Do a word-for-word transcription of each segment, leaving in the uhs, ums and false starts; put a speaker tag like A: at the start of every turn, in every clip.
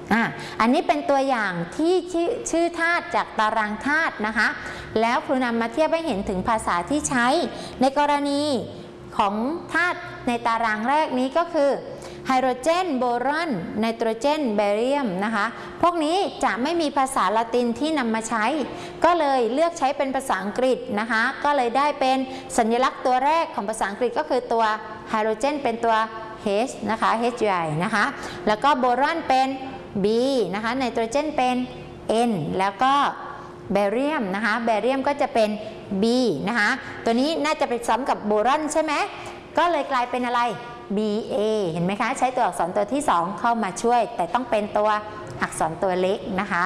A: อ่ะอันนี้เป็นตัวอย่างที่ชื่อชื่อธาตุจากตารางธาตุนะคะแล้วครูนำมาเทียบให้เห็นถึงภาษาที่ใช้ในกรณีของธาตุในตารางแรกนี้ก็คือไฮโดรเจนโบรอนไนโตรเจนเบรียมนะคะพวกนี้จะไม่มีภาษาละตินที่นำมาใช้ก็เลยเลือกใช้เป็นภาษาอังกฤษนะคะก็เลยได้เป็นสัญลักษณ์ตัวแรกของภาษาอังกฤษก็คือตัวไฮโดรเจนเป็นตัว H นะคะ H ใหญ่นะคะแล้วก็โบรอนเป็น B นะคะไนโตรเจนเป็น N แล้วก็เบรียมนะคะเบรียมก็จะเป็น B นะคะตัวนี้น่าจะไปซ้ำกับโบรอนใช่ไหมก็เลยกลายเป็นอะไร บี เอ เห็นไหมคะใช้ตัวอักษรตัวที่สองเข้ามาช่วยแต่ต้องเป็นตัวอักษรตัวเล็กนะคะ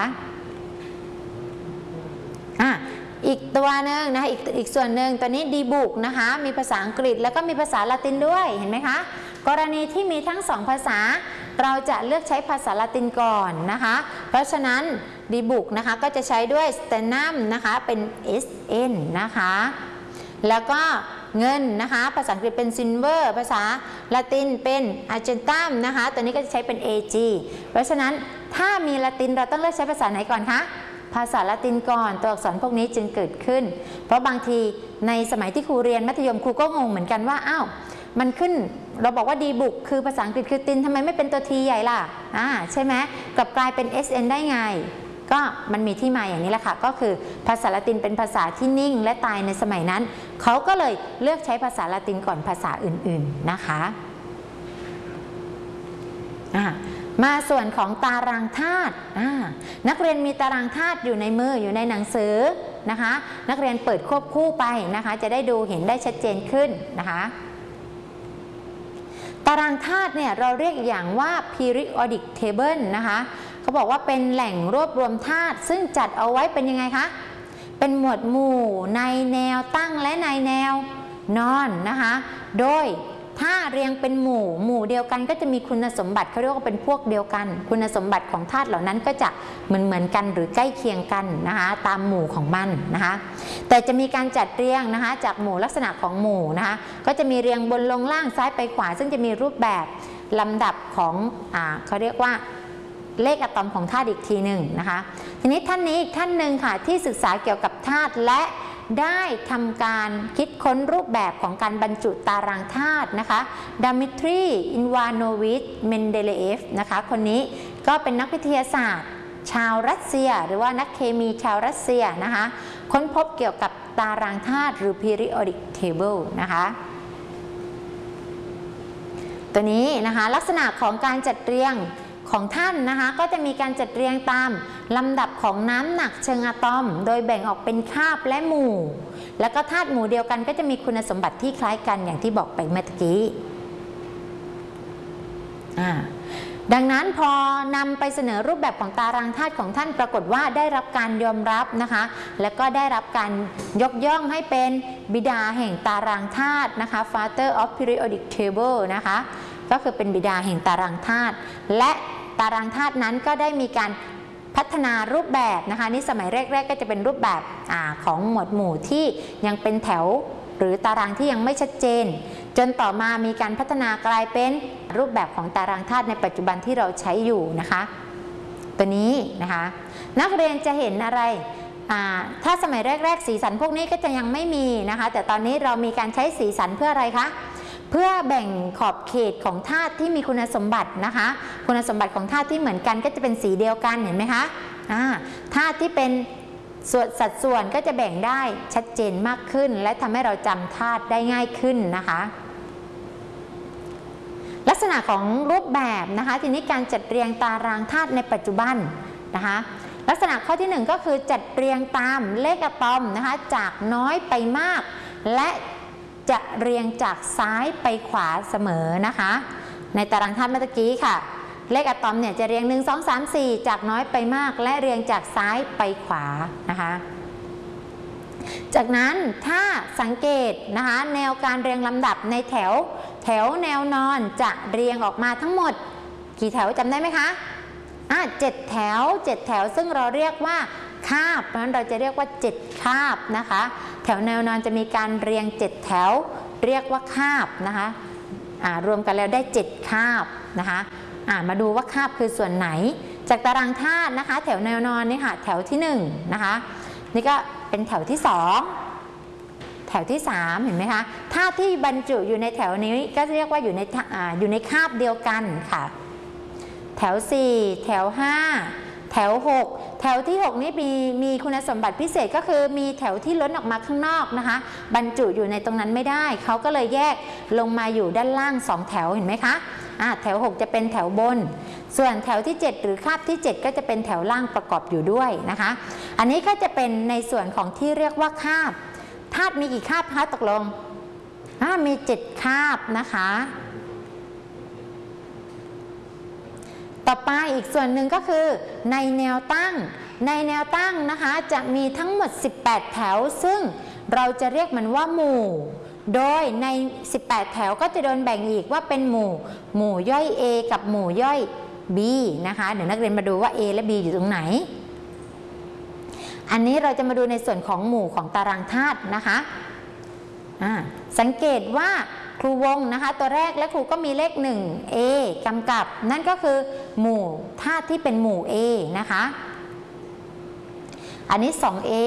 A: อ่ะอีกตัวหนึ่งนะคะอีกอีกส่วนหนึ่งตัวนี้ดีบุกนะคะมีภาษาอังกฤษแล้วก็มีภาษาละตินด้วยเห็นไหมคะกรณีที่มีทั้งสองภาษาเราจะเลือกใช้ภาษาละตินก่อนนะคะเพราะฉะนั้นดีบุกนะคะก็จะใช้ด้วย sternum นะคะเป็น เอส เอ็น นะคะแล้วก็เงินนะคะภาษาอังกฤษเป็น silver ภาษาละตินเป็น argentum นะคะตัวนี้ก็จะใช้เป็น เอ จี เพราะฉะนั้นถ้ามีละตินเราต้องเลือกใช้ภาษาไหนก่อนคะภาษาละตินก่อนตัวอักษรพวกนี้จึงเกิดขึ้นเพราะบางทีในสมัยที่ครูเรียนมัธยมครูก็งงเหมือนกันว่าอ้าวมันขึ้นเราบอกว่าดีบุกคือภาษาอังกฤษคือตินทำไมไม่เป็นตัวทีใหญ่ล่ะอ่าใช่ไหมกลับกลายเป็น เอส เอ็น ได้ไงก็มันมีที่มาอย่างนี้แหละค่ะก็คือภาษาละตินเป็นภาษาที่นิ่งและตายในสมัยนั้นเขาก็เลยเลือกใช้ภาษาละตินก่อนภาษาอื่นๆนะคะมาส่วนของตารางธาตุนักเรียนมีตารางธาตุอยู่ในมืออยู่ในหนังสือนะคะนักเรียนเปิดควบคู่ไปนะคะจะได้ดูเห็นได้ชัดเจนขึ้นนะคะตารางธาตุเนี่ยเราเรียกอย่างว่า periodic table นะคะเขาบอกว่าเป็นแหล่งรวบรวมธาตุซึ่งจัดเอาไว้เป็นยังไงคะเป็นหมวดหมู่ในแนวตั้งและในแนวนอนนะคะโดยถ้าเรียงเป็นหมู่หมู่เดียวกันก็จะมีคุณสมบัติเขาเรียกว่าเป็นพวกเดียวกันคุณสมบัติของธาตุเหล่านั้นก็จะเหมือนเหมือนกันหรือใกล้เคียงกันนะคะตามหมู่ของมันนะคะแต่จะมีการจัดเรียงนะคะจากหมู่ลักษณะของหมู่นะคะก็จะมีเรียงบนลงล่างซ้ายไปขวาซึ่งจะมีรูปแบบลำดับของอ่าเขาเรียกว่าเลขอะตอมของธาตุอีกทีหนึ่งนะคะทีนี้ท่านนี้อีกท่านหนึ่งค่ะที่ศึกษาเกี่ยวกับธาตุและได้ทำการคิดค้นรูปแบบของการบรรจุตารางธาตุนะคะดามิทรีอินวานโนวิชเมนเดเลเอฟนะคะคนนี้ก็เป็นนักวิทยาศาสตร์ชาวรัสเซียหรือว่านักเคมีชาวรัสเซียนะคะค้นพบเกี่ยวกับตารางธาตุหรือ periodic table นะคะตัวนี้นะคะลักษณะของการจัดเรียงของท่านนะคะก็จะมีการจัดเรียงตามลำดับของน้ำหนักเชิงอะตอมโดยแบ่งออกเป็นคาบและหมู่แล้วก็ธาตุหมู่เดียวกันก็จะมีคุณสมบัติที่คล้ายกันอย่างที่บอกไปเมื่อกี้ดังนั้นพอนำไปเสนอรูปแบบของตารางธาตุของท่านปรากฏว่าได้รับการยอมรับนะคะและก็ได้รับการยกย่องให้เป็นบิดาแห่งตารางธาตุนะคะ Father of Periodic Table นะคะก็คือเป็นบิดาแห่งตารางธาตุและตารางธาตุนั้นก็ได้มีการพัฒนารูปแบบนะคะนี่สมัยแรกๆ ก็จะเป็นรูปแบบอของหมวดหมู่ที่ยังเป็นแถวหรือตารางที่ยังไม่ชัดเจนจนต่อมามีการพัฒนากลายเป็นรูปแบบของตารางธาตุในปัจจุบันที่เราใช้อยู่นะคะตัวนี้นะคะนักเรียนจะเห็นอะไรถ้าสมัยแรกๆสีสันพวกนี้ก็จะยังไม่มีนะคะแต่ตอนนี้เรามีการใช้สีสันเพื่ออะไรคะเพื่อแบ่งขอบเขตของธาตุที่มีคุณสมบัตินะคะคุณสมบัติของธาตุที่เหมือนกันก็จะเป็นสีเดียวกันเห็นไหมคะธาตุที่เป็นส่วนสัดส่วนก็จะแบ่งได้ชัดเจนมากขึ้นและทำให้เราจำธาตุได้ง่ายขึ้นนะคะลักษณะของรูปแบบนะคะทีนี้การจัดเรียงตารางธาตุในปัจจุบันนะคะลักษณะข้อที่หนึ่งก็คือจัดเรียงตามเลขอะตอมนะคะจากน้อยไปมากและจะเรียงจากซ้ายไปขวาเสมอนะคะในตารางธาตุเมื่อกี้ค่ะเลขอะตอมเนี่ยจะเรียงหนึ่ง สอง สาม สี่จากน้อยไปมากและเรียงจากซ้ายไปขวานะคะจากนั้นถ้าสังเกตนะคะแนวการเรียงลำดับในแถวแถวแนวนอนจะเรียงออกมาทั้งหมดกี่แถวจำได้ไหมคะอ่ะเจ็ดแถวเจ็ดแถวซึ่งเราเรียกว่าคาบเพราะฉะนั้นเราจะเรียกว่าเจ็ดคาบนะคะแถวแนวนอนจะมีการเรียงเจ็ดแถวเรียกว่าคาบนะคะรวมกันแล้วได้เจ็ดคาบนะคะมาดูว่าคาบคือส่วนไหนจากตารางธาตุนะคะแถวแนวนอนนี่ค่ะแถวที่หนึ่งนะคะนี่ก็เป็นแถวที่สองแถวที่สามเห็นไหมคะธาตุที่บรรจุอยู่ในแถวนี้ก็เรียกว่าอยู่ในอ่าอยู่ในคาบเดียวกันค่ะแถวสี่แถวห้าแถวหกแถวที่หกนี้มีมีคุณสมบัติพิเศษก็คือมีแถวที่ล้นออกมาข้างนอกนะคะบรรจุอยู่ในตรงนั้นไม่ได้เขาก็เลยแยกลงมาอยู่ด้านล่างสองแถวเห็นไหมคะอ่าแถวหกจะเป็นแถวบนส่วนแถวที่เจ็ดหรือคาบที่เจ็ดก็จะเป็นแถวล่างประกอบอยู่ด้วยนะคะอันนี้ก็จะเป็นในส่วนของที่เรียกว่าคาบธาตุมีกี่คาบคะตกลงอ่ามีเจ็ดคาบนะคะต่อไปอีกส่วนหนึ่งก็คือในแนวตั้งในแนวตั้งนะคะจะมีทั้งหมดสิบแปดแถวซึ่งเราจะเรียกมันว่าหมู่โดยในสิบแปดแถวก็จะโดนแบ่งอีกว่าเป็นหมู่หมู่ย่อย A กับหมู่ย่อย B นะคะเดี๋ยวนักเรียนมาดูว่า A และ B อยู่ตรงไหนอันนี้เราจะมาดูในส่วนของหมู่ของตารางธาตุนะคะสังเกตว่าครูวงนะคะตัวแรกและครูก็มีเลขหนึ่ง A กำกับนั่นก็คือหมู่ธาตุที่เป็นหมู่ A นะคะอันนี้ สอง เอ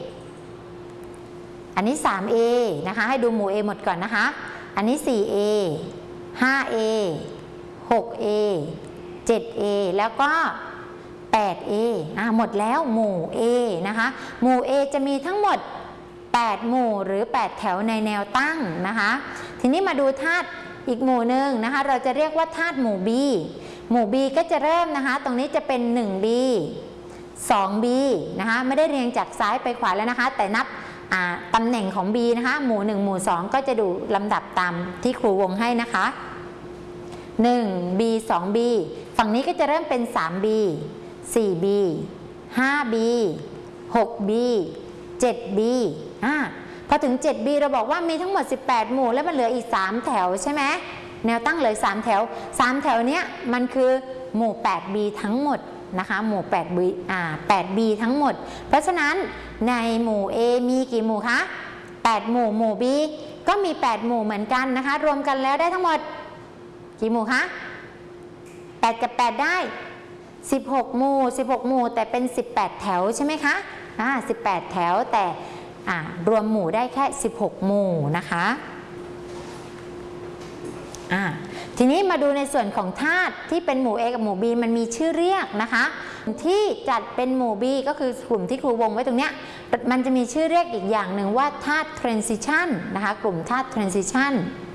A: อันนี้ สาม เอ นะคะให้ดูหมู่ A หมดก่อนนะคะอันนี้ สี่ เอ ห้า เอ หก เอ เจ็ด เอ แล้วก็ แปด เอ อ่ะหมดแล้วหมู่ A นะคะหมู่ A จะมีทั้งหมดแปดหมู่หรือแปดแถวในแนวตั้งนะคะทีนี้มาดูธาตุอีกหมู่หนึ่งนะคะเราจะเรียกว่าธาตุหมู่ B หมู่ B ก็จะเริ่มนะคะตรงนี้จะเป็น หนึ่ง บี สอง บี นะคะไม่ได้เรียงจากซ้ายไปขวาแล้วนะคะแต่นับตำแหน่งของ B นะคะหมู่หนึ่งหมู่สองก็จะดูลำดับตามที่ครูวงให้นะคะหนึ่ง บี สอง บี ฝั่งนี้ก็จะเริ่มเป็น สาม บี สี่ บี ห้า บี หก บี เจ็ด บี อ่าพอถึง เจ็ด บี เราบอกว่ามีทั้งหมดสิบแปดหมู่แล้วมันเหลืออีกสามแถวใช่ไหมแนวตั้งเหลือสามแถวสามแถวเนี้ยมันคือหมู่ แปด บี ทั้งหมดนะคะหมู่ แปด บี อ่า แปด บี ทั้งหมดเพราะฉะนั้นในหมู่ A มีกี่หมู่คะแปดหมู่หมู่ B ก็มีแปดหมู่เหมือนกันนะคะรวมกันแล้วได้ทั้งหมดกี่หมู่คะแปดกับแปดได้สิบหกหมู่สิบหกหมู่แต่เป็นสิบแปดแถวใช่ไหมคะอ่าสิบแปดแถวแต่อ่ารวมหมู่ได้แค่สิบหกหมู่นะคะอ่าทีนี้มาดูในส่วนของธาตุที่เป็นหมู่ A กับหมู่ B มันมีชื่อเรียกนะคะที่จัดเป็นหมู่ B ก็คือกลุ่มที่ครูวงไว้ตรงเนี้ยมันจะมีชื่อเรียกอีกอย่างหนึ่งว่าธาตุ transition นะคะกลุ่มธาตุ transition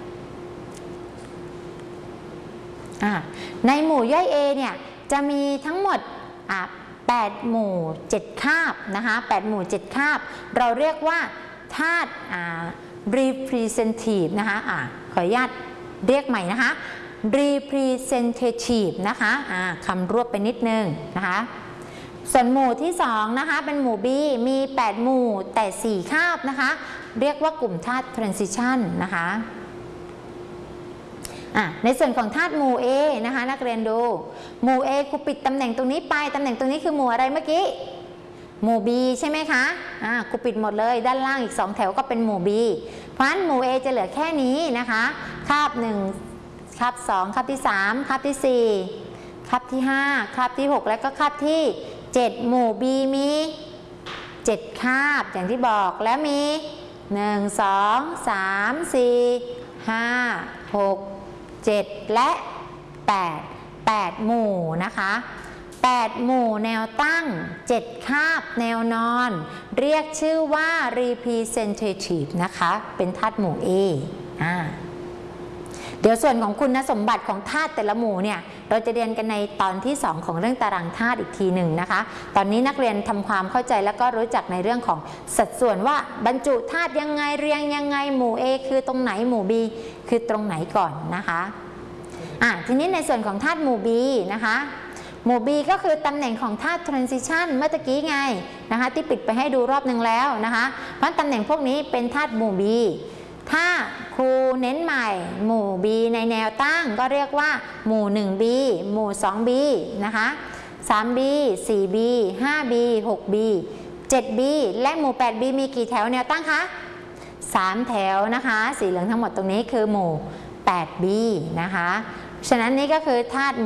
A: อ่าในหมู่ย่อย A เนี่ยจะมีทั้งหมดอ่าแปดหมู่เจ็ดคาบนะคะแปดหมู่เจ็ดคาบเราเรียกว่าธาตุอ่า representative นะคะอ่าขออนุญาตเรียกใหม่นะคะ representative นะคะอ่าคำรวบไปนิดนึงนะคะส่วนหมู่ที่สองนะคะเป็นหมู่ B มีแปดหมู่แต่สี่คาบนะคะเรียกว่ากลุ่มธาตุ transition นะคะในส่วนของธาตุหมู่ A นะคะนักเรียนดูหมู่ A ครูปิดตำแหน่งตรงนี้ไปตำแหน่งตรงนี้คือหมู่อะไรเมื่อกี้หมู่ B ใช่ไหมคะอ่าครูปิดหมดเลยด้านล่างอีกสองแถวก็เป็นหมู่ B เพราะฉะนั้นหมู่ A จะเหลือแค่นี้นะคะคาบหนึ่งคาบสองคาบที่สามคาบที่สี่คาบที่ห้าคาบที่หกและก็คาบที่เจ็ดหมู่ B มีเจ็ดคาบอย่างที่บอกแล้วมีหนึ่ง สอง สาม สี่ ห้า หก เจ็ดและแปด แปดหมู่นะคะแปดหมู่แนวตั้งเจ็ดคาบแนวนอนเรียกชื่อว่า representative นะคะเป็นธาตุหมู่ A อ่าเดี๋ยวส่วนของคุณสมบัติของธาตุแต่ละหมู่เนี่ยเราจะเรียนกันในตอนที่สองของเรื่องตารางธาตุอีกทีหนึ่งนะคะตอนนี้นักเรียนทำความเข้าใจแล้วก็รู้จักในเรื่องของสัดส่วนว่าบรรจุธาตุยังไงเรียงยังไงหมู่ A คือตรงไหนหมู่ B คือตรงไหนก่อนนะคะอ่ะทีนี้ในส่วนของธาตุหมู่ B นะคะหมู่ B ก็คือตำแหน่งของธาตุ transition เมื่อตะกี้ไงนะคะที่ปิดไปให้ดูรอบหนึ่งแล้วนะคะเพราะตำแหน่งพวกนี้เป็นธาตุหมู่ B ถ้าครูเน้นใหม่หมู่ B ในแนวตั้งก็เรียกว่าหมู่ หนึ่ง บี หมู่ สอง บี นะคะ สาม บี สี่ บี ห้า บี หก บี เจ็ด บี และหมู่ แปด บี มีกี่แถวแนวตั้งคะสามแถวนะคะสีเหลืองทั้งหมดตรงนี้คือหมู่ แปด บี นะคะฉะนั้นนี่ก็คือธาตุ